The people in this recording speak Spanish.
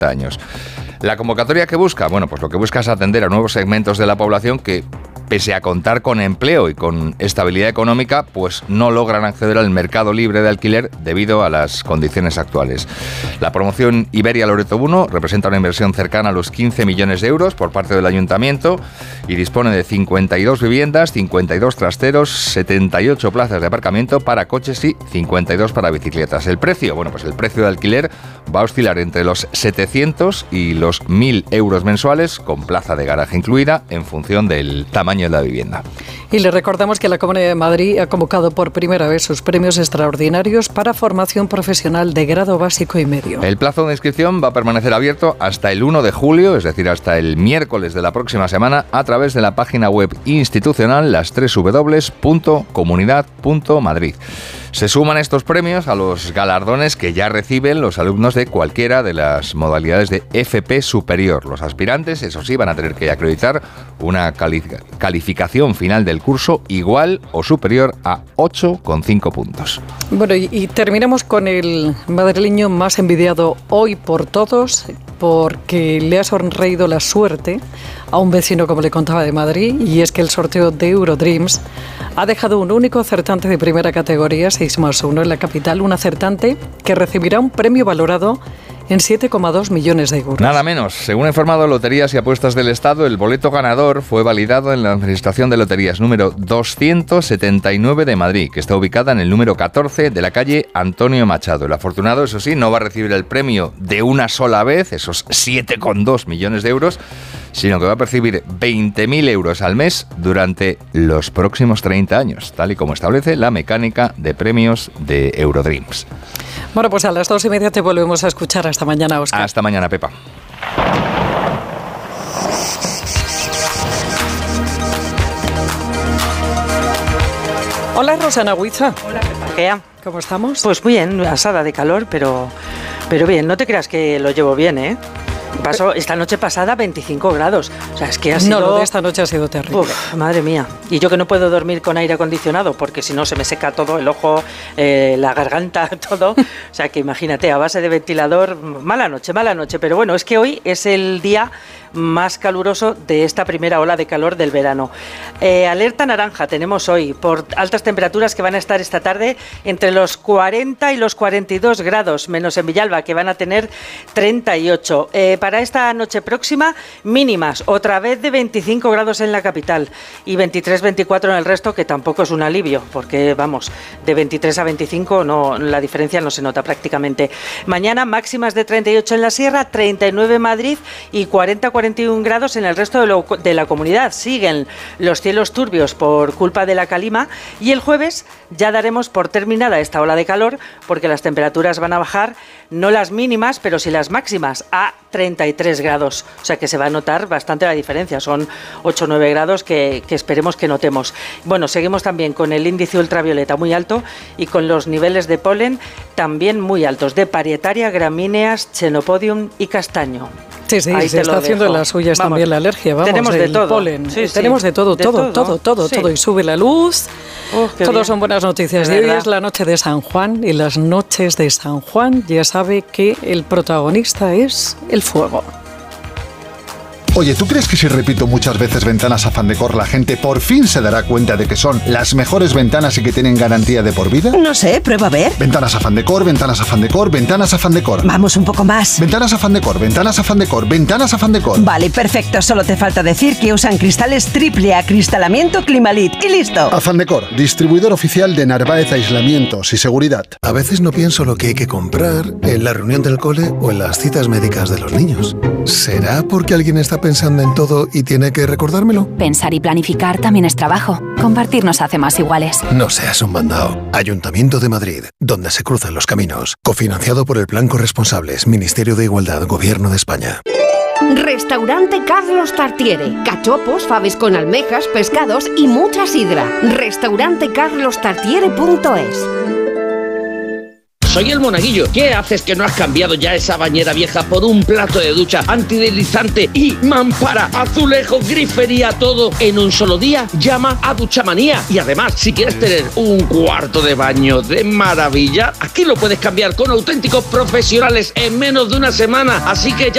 años. La convocatoria que busca, bueno, pues lo que busca es atender a nuevos segmentos de la población que, pese a contar con empleo y con estabilidad económica, pues no logran acceder al mercado libre de alquiler debido a las condiciones actuales. La promoción Iberia Loreto 1 representa una inversión cercana a los 15 millones de euros por parte del ayuntamiento y dispone de 52 viviendas, 52 trasteros, 78 plazas de aparcamiento para coches y 52 para bicicletas. El precio, bueno, pues el precio de alquiler va a oscilar entre los 700 y los 1.000 euros mensuales, con plaza de garaje incluida, en función del tamaño de la vivienda. Y le recordamos que la Comunidad de Madrid ha convocado por primera vez sus premios extraordinarios para formación profesional de grado básico y medio. El plazo de inscripción va a permanecer abierto hasta el 1 de julio, es decir, hasta el miércoles de la próxima semana, a través de la página web institucional las www.comunidad.madrid. Se suman estos premios a los galardones que ya reciben los alumnos de cualquiera de las modalidades de FP superior. Los aspirantes, eso sí, van a tener que acreditar una calificación final del curso igual o superior a 8,5 puntos. Bueno, y terminamos con el madrileño más envidiado hoy por todos, porque le ha sonreído la suerte a un vecino, como le contaba, de Madrid, y es que el sorteo de Eurodreams ha dejado un único acertante de primera categoría, 6+1 en la capital, un acertante que recibirá un premio valorado en 7,2 millones de euros. Nada menos. Según ha informado Loterías y Apuestas del Estado, el boleto ganador fue validado en la Administración de Loterías número 279 de Madrid, que está ubicada en el número 14 de la calle Antonio Machado. El afortunado, eso sí, no va a recibir el premio de una sola vez, esos 7,2 millones de euros, sino que va a percibir 20.000 euros al mes durante los próximos 30 años, tal y como establece la mecánica de premios de Eurodreams. Bueno, pues a las 2:30 te volvemos a escuchar. Hasta mañana, Óscar. Hasta mañana, Pepa. Hola, Rosana Huiza. Hola, Pepa. ¿Qué? ¿Cómo estamos? Pues muy bien, asada de calor, pero bien. No te creas que lo llevo bien, ¿eh? Pasó esta noche pasada 25 grados. O sea, es que ha sido... No, lo de esta noche ha sido terrible. Uf, madre mía. Y yo que no puedo dormir con aire acondicionado, porque si no se me seca todo, el ojo, la garganta, todo. O sea, que imagínate, a base de ventilador, mala noche. Pero bueno, es que hoy es el día más caluroso de esta primera ola de calor del verano. Alerta naranja tenemos hoy por altas temperaturas que van a estar esta tarde entre los 40 y los 42 grados, menos en Villalba, que van a tener 38. Para esta noche próxima, mínimas, otra vez de 25 grados en la capital y 23-24 en el resto, que tampoco es un alivio, porque vamos, de 23 a 25 no, la diferencia no se nota prácticamente. Mañana máximas de 38 en la Sierra, 39 en Madrid y 40-41 grados en el resto de la comunidad. Siguen los cielos turbios por culpa de la calima y el jueves ya daremos por terminada esta ola de calor, porque las temperaturas van a bajar, no las mínimas, pero sí las máximas, a 33 grados. O sea que se va a notar bastante la diferencia. Son 8 o 9 grados que esperemos que notemos. Bueno, seguimos también con el índice ultravioleta muy alto y con los niveles de polen también muy altos, de Parietaria, gramíneas, Chenopodium y castaño. Sí, ahí se está haciendo las suyas también la alergia. Vamos, tenemos de todo. Polen. Sí, tenemos de todo, todo. Y sube la luz. Todo son buenas noticias. Y hoy es la noche de San Juan, y las noches de San Juan ya sabe que el protagonista es el fuego. Oye, ¿tú crees que si repito muchas veces Ventanas Afán Decor, la gente por fin se dará cuenta de que son las mejores ventanas y que tienen garantía de por vida? No sé, prueba a ver. Ventanas Afán Decor, Ventanas Afán Decor, Ventanas Afán Decor. Vamos un poco más. Ventanas Afán Decor, Ventanas Afán Decor, Ventanas Afán Decor. Vale, perfecto. Solo te falta decir que usan cristales triple acristalamiento Climalit y listo. Afán Decor, distribuidor oficial de Narváez Aislamientos y Seguridad. A veces no pienso lo que hay que comprar en la reunión del cole o en las citas médicas de los niños. ¿Será porque alguien está pensando en todo y tiene que recordármelo? Pensar y planificar también es trabajo. Compartir nos hace más iguales. No seas un mandao. Ayuntamiento de Madrid, donde se cruzan los caminos. Cofinanciado por el Plan Corresponsables, Ministerio de Igualdad, Gobierno de España. Restaurante Carlos Tartiere. Cachopos, faves con almejas, pescados y mucha sidra. Restaurantecarlostartiere.es. Soy el Monaguillo. ¿Qué haces que no has cambiado ya esa bañera vieja por un plato de ducha antideslizante y mampara, azulejos, grifería, todo en un solo día? Llama a Duchamanía. Y además, si quieres tener un cuarto de baño de maravilla, aquí lo puedes cambiar con auténticos profesionales en menos de una semana. Así que ya